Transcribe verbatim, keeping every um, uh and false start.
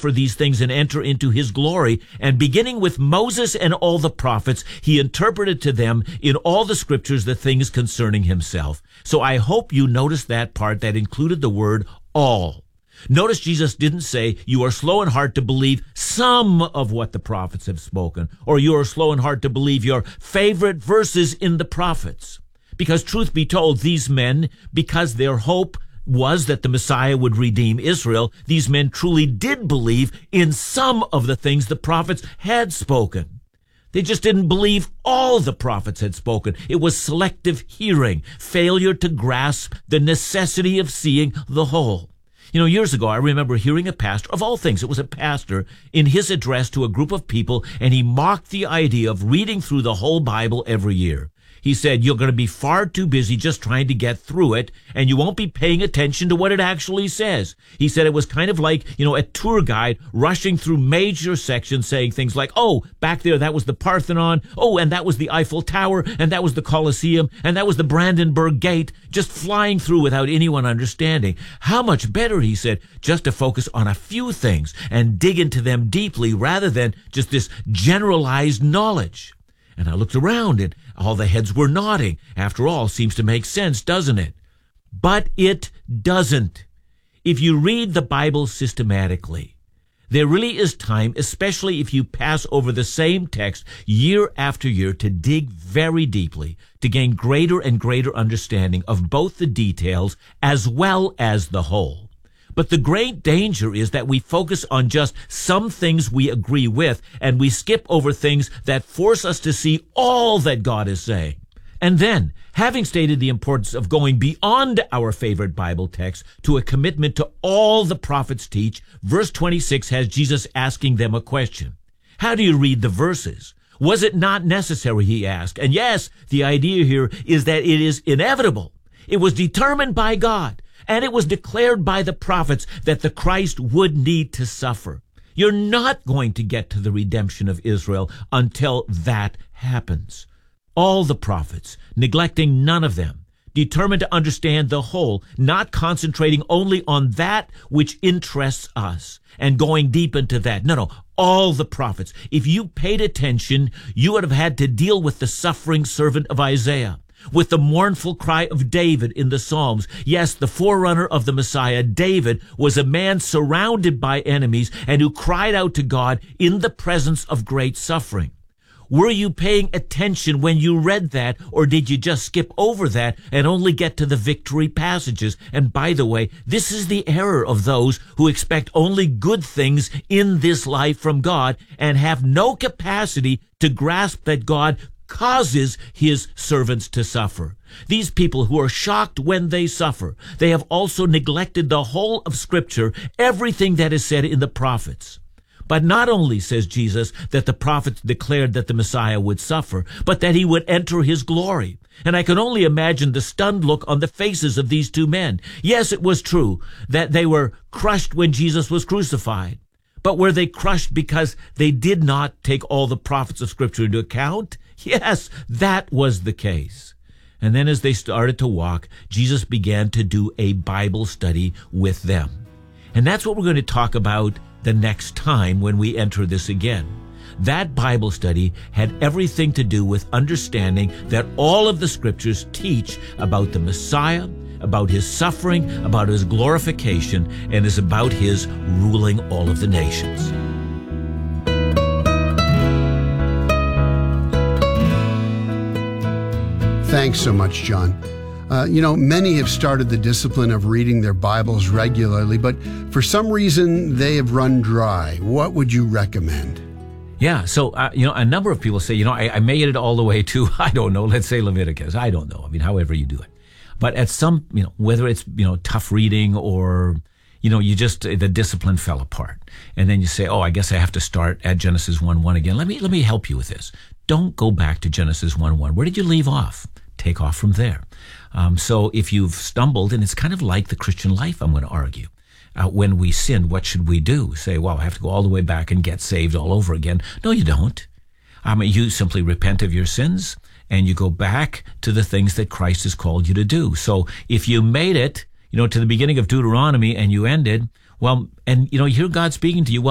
suffer these things and enter into his glory. And beginning with Moses and all the prophets, he interpreted to them in all the scriptures the things concerning himself. So I hope you noticed that part that included the word all. Notice Jesus didn't say, you are slow in heart to believe some of what the prophets have spoken, or you are slow in heart to believe your favorite verses in the prophets. Because truth be told, these men, because their hope was that the Messiah would redeem Israel, these men truly did believe in some of the things the prophets had spoken. They just didn't believe all the prophets had spoken. It was selective hearing, failure to grasp the necessity of seeing the whole. You know, years ago, I remember hearing a pastor, of all things, it was a pastor, in his address to a group of people, and he mocked the idea of reading through the whole Bible every year. He said, you're going to be far too busy just trying to get through it, and you won't be paying attention to what it actually says. He said it was kind of like, you know, a tour guide rushing through major sections saying things like, oh, back there, that was the Parthenon. Oh, and that was the Eiffel Tower, and that was the Colosseum, and that was the Brandenburg Gate, just flying through without anyone understanding. How much better, he said, just to focus on a few things and dig into them deeply rather than just this generalized knowledge. And I looked around, and all the heads were nodding. After all, seems to make sense, doesn't it? But it doesn't. If you read the Bible systematically, there really is time, especially if you pass over the same text year after year, to dig very deeply, to gain greater and greater understanding of both the details as well as the whole. But the great danger is that we focus on just some things we agree with, and we skip over things that force us to see all that God is saying. And then, having stated the importance of going beyond our favorite Bible text to a commitment to all the prophets teach, verse twenty-six has Jesus asking them a question. How do you read the verses? Was it not necessary, he asked. And yes, the idea here is that it is inevitable. It was determined by God. And it was declared by the prophets that the Christ would need to suffer. You're not going to get to the redemption of Israel until that happens. All the prophets, neglecting none of them, determined to understand the whole, not concentrating only on that which interests us and going deep into that. No, no, all the prophets. If you paid attention, you would have had to deal with the suffering servant of Isaiah, with the mournful cry of David in the Psalms. Yes, the forerunner of the Messiah, David, was a man surrounded by enemies and who cried out to God in the presence of great suffering. Were you paying attention when you read that, or did you just skip over that and only get to the victory passages? And by the way, this is the error of those who expect only good things in this life from God and have no capacity to grasp that God causes his servants to suffer. These people who are shocked when they suffer, they have also neglected the whole of Scripture, everything that is said in the prophets. But not only, says Jesus, that the prophets declared that the Messiah would suffer, but that he would enter his glory. And I can only imagine the stunned look on the faces of these two men. Yes, it was true that they were crushed when Jesus was crucified. But were they crushed because they did not take all the prophets of Scripture into account? Yes, that was the case. And then as they started to walk, Jesus began to do a Bible study with them. And that's what we're going to talk about the next time when we enter this again. That Bible study had everything to do with understanding that all of the Scriptures teach about the Messiah, about his suffering, about his glorification, and is about his ruling all of the nations. Thanks so much, John. Uh, you know, many have started the discipline of reading their Bibles regularly, but for some reason they have run dry. What would you recommend? Yeah, so, uh, you know, a number of people say, you know, I, I made it all the way to, I don't know, let's say Leviticus. I don't know. I mean, however you do it. But at some, you know, whether it's, you know, tough reading or, you know, you just, the discipline fell apart. And then you say, oh, I guess I have to start at Genesis one one again. Let me, let me help you with this. Don't go back to Genesis one one. Where did you leave off? Take off from there. Um, so if you've stumbled, and it's kind of like the Christian life, I'm going to argue. Uh, when we sin, what should we do? Say, well, I have to go all the way back and get saved all over again. No, you don't. I mean, you simply repent of your sins and you go back to the things that Christ has called you to do. So if you made it, you know, to the beginning of Deuteronomy and you ended, well, and, you know, you hear God speaking to you, well,